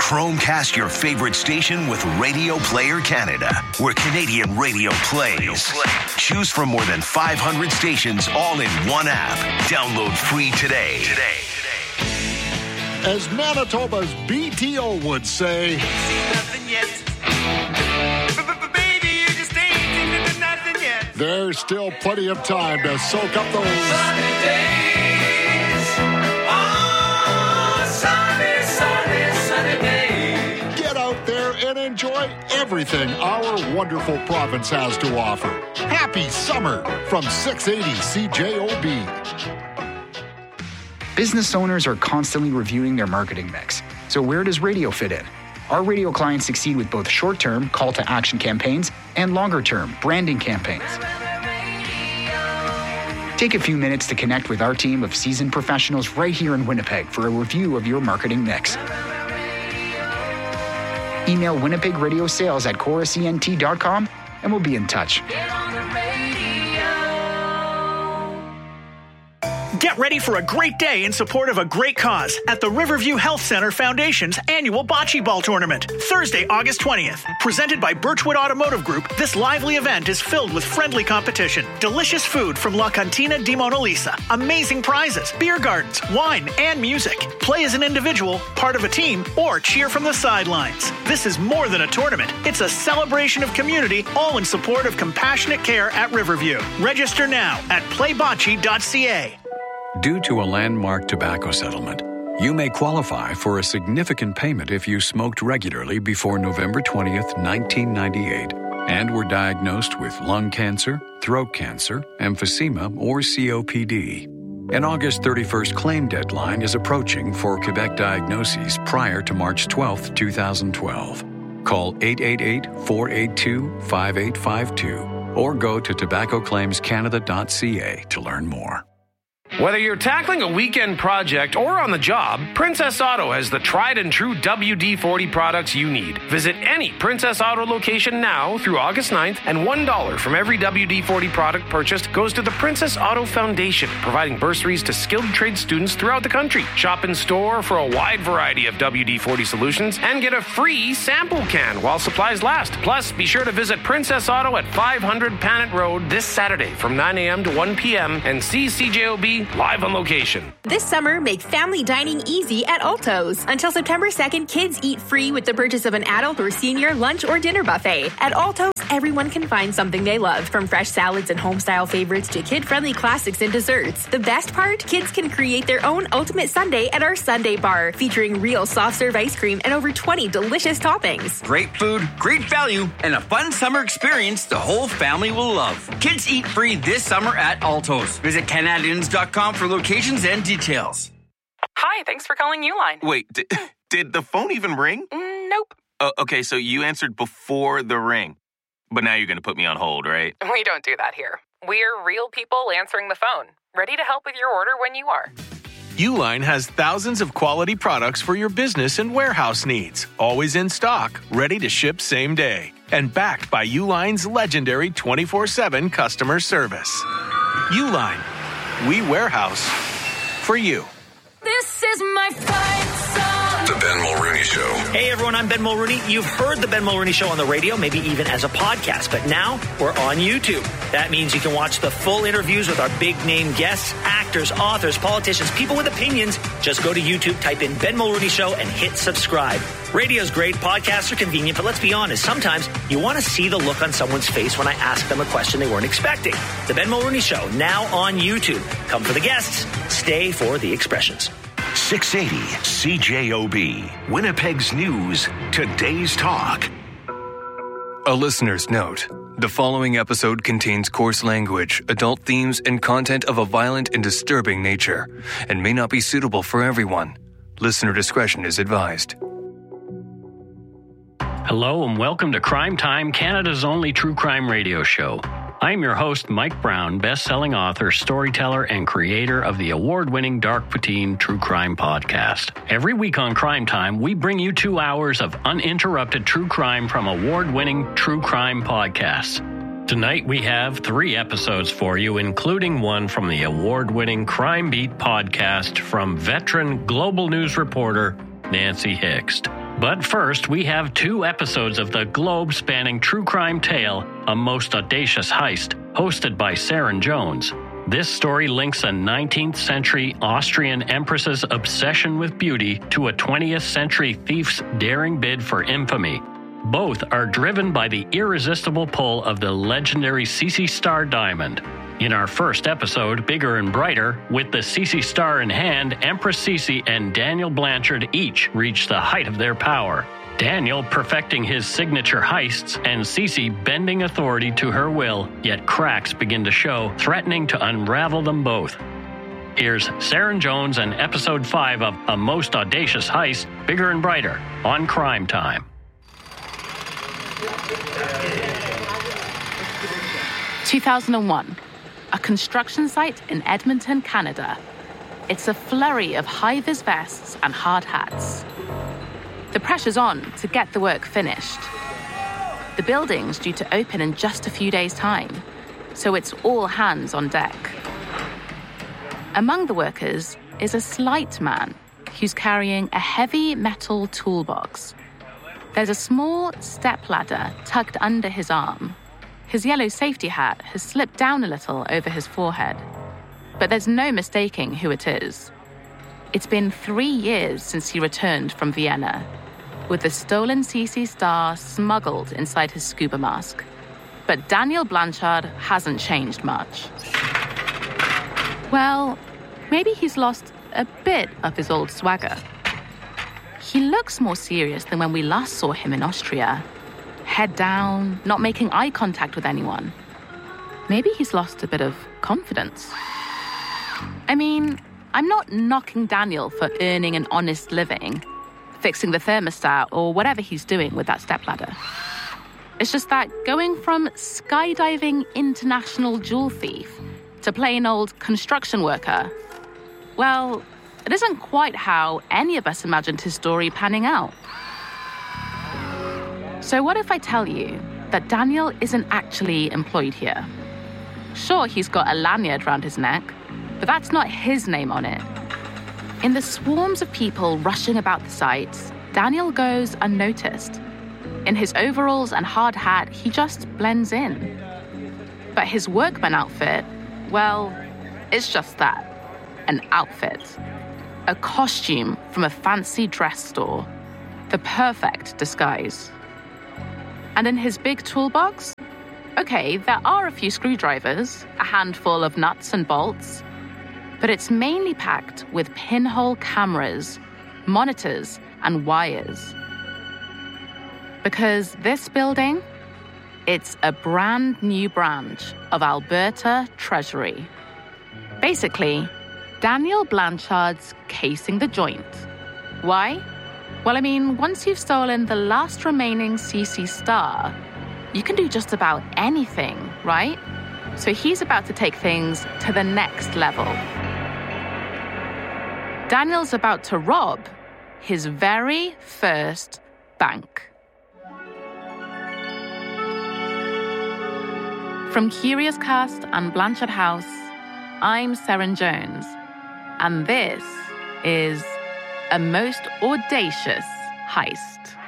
Chromecast your favorite station with Radio Player Canada, where Canadian radio plays. Choose from more than 500 stations all in one app. Download free today. As Manitoba's BTO would say, nothing yet. Baby, you just ain't nothing yet. There's still plenty of time to soak up those Sunny days. Oh, sunny days. Get out there and enjoy everything our wonderful province has to offer. Happy summer from 680 CJOB. Business owners are constantly reviewing their marketing mix. So where does radio fit in? Our radio clients succeed with both short-term call-to-action campaigns and longer-term branding campaigns. Take a few minutes to connect with our team of seasoned professionals right here in Winnipeg for a review of your marketing mix. Email winnipegradiosales@chorusent.com and we'll be in touch. Get ready for a great day in support of a great cause at the Riverview Health Center Foundation's annual Bocce Ball Tournament, Thursday, August 20th. Presented by Birchwood Automotive Group, this lively event is filled with friendly competition, delicious food from La Cantina di Mona Lisa, amazing prizes, beer gardens, wine, and music. Play as an individual, part of a team, or cheer from the sidelines. This is more than a tournament. It's a celebration of community, all in support of compassionate care at Riverview. Register now at playbocce.ca. Due to a landmark tobacco settlement, you may qualify for a significant payment if you smoked regularly before November 20th, 1998, and were diagnosed with lung cancer, throat cancer, emphysema, or COPD. An August 31st claim deadline is approaching for Quebec diagnoses prior to March 12th, 2012. Call 888-482-5852 or go to tobaccoclaimscanada.ca to learn more. Whether you're tackling a weekend project or on the job, Princess Auto has the tried and true WD-40 products you need. Visit any Princess Auto location now through August 9th, and $1 from every WD-40 product purchased goes to the Princess Auto Foundation, providing bursaries to skilled trade students throughout the country. Shop in store for a wide variety of WD-40 solutions and get a free sample can while supplies last. Plus, be sure to visit Princess Auto at 500 Panet Road this Saturday from 9 a.m. to 1 p.m. and see CJOB live on location. This summer, make family dining easy at Alto's. Until September 2nd, kids eat free with the purchase of an adult or senior lunch or dinner buffet. At Alto's, everyone can find something they love, from fresh salads and home-style favorites to kid-friendly classics and desserts. The best part? Kids can create their own ultimate sundae at our Sundae Bar, featuring real soft-serve ice cream and over 20 delicious toppings. Great food, great value, and a fun summer experience the whole family will love. Kids eat free this summer at Alto's. Visit Canadians.com for locations and details. Hi, thanks for calling Uline. Wait, did the phone even ring? Nope. Okay, so you answered before the ring. But now you're going to put me on hold, right? We don't do that here. We're real people answering the phone, ready to help with your order when you are. Uline has thousands of quality products for your business and warehouse needs. Always in stock, ready to ship same day. And backed by Uline's legendary 24/7 customer service. Uline. We warehouse for you. This is my fight song. The Ben Mulrooney Show. Hey everyone, I'm Ben Mulrooney. You've heard the Ben Mulrooney Show on the radio, maybe even as a podcast, but now we're on YouTube. That means you can watch the full interviews with our big name guests, actors, authors, politicians, people with opinions. Just go to YouTube, type in Ben Mulrooney Show and hit subscribe. Radio's great, podcasts are convenient, but let's be honest, sometimes you want to see the look on someone's face when I ask them a question they weren't expecting. The Ben Mulrooney Show, now on YouTube. Come for the guests, stay for the expressions. 680 CJOB. Winnipeg's News. Today's Talk. A listener's note. The following episode contains coarse language, adult themes, and content of a violent and disturbing nature, and may not be suitable for everyone. Listener discretion is advised. Hello and welcome to Crime Time, Canada's only true crime radio show. I'm your host, Mike Brown, best-selling author, storyteller, and creator of the award-winning Dark Poutine True Crime Podcast. Every week on Crime Time, we bring you 2 hours of uninterrupted true crime from award-winning true crime podcasts. Tonight, we have 3 episodes for you, including one from the award-winning Crime Beat podcast from veteran Global News reporter Nancy Hixt. But first, we have 2 episodes of the globe-spanning true crime tale, A Most Audacious Heist, hosted by Saren Jones. This story links a 19th century Austrian empress's obsession with beauty to a 20th century thief's daring bid for infamy. Both are driven by the irresistible pull of the legendary CC Star diamond. In our first episode, Bigger and Brighter, with the CC Star in hand, Empress Cece and Daniel Blanchard each reach the height of their power. Daniel perfecting his signature heists, and Cece bending authority to her will, yet cracks begin to show, threatening to unravel them both. Here's Saren Jones and Episode 5 of A Most Audacious Heist, Bigger and Brighter, on Crime Time. 2001. A construction site in Edmonton, Canada. It's a flurry of high-vis vests and hard hats. The pressure's on to get the work finished. The building's due to open in just a few days' time, so it's all hands on deck. Among the workers is a slight man who's carrying a heavy metal toolbox. There's a small stepladder tucked under his arm. His yellow safety hat has slipped down a little over his forehead, but there's no mistaking who it is. It's been 3 years since he returned from Vienna, with the stolen CC Star smuggled inside his scuba mask. But Daniel Blanchard hasn't changed much. Well, maybe he's lost a bit of his old swagger. He looks more serious than when we last saw him in Austria. Head down, not making eye contact with anyone. Maybe he's lost a bit of confidence. I mean, I'm not knocking Daniel for earning an honest living, fixing the thermostat, or whatever he's doing with that stepladder. It's just that going from skydiving international jewel thief to plain old construction worker, well, it isn't quite how any of us imagined his story panning out. So what if I tell you that Daniel isn't actually employed here? Sure, he's got a lanyard around his neck, but that's not his name on it. In the swarms of people rushing about the site, Daniel goes unnoticed. In his overalls and hard hat, he just blends in. But his workman outfit, well, it's just that, an outfit. A costume from a fancy dress store. The perfect disguise. And in his big toolbox, okay, there are a few screwdrivers, a handful of nuts and bolts, but it's mainly packed with pinhole cameras, monitors, and wires. Because this building, it's a brand new branch of Alberta Treasury. Basically, Daniel Blanchard's casing the joint. Why? Well, I mean, once you've stolen the last remaining CC Star, you can do just about anything, right? So he's about to take things to the next level. Daniel's about to rob his very first bank. From Curious Cast and Blanchard House, I'm Saren Jones, and this is A Most Audacious Heist.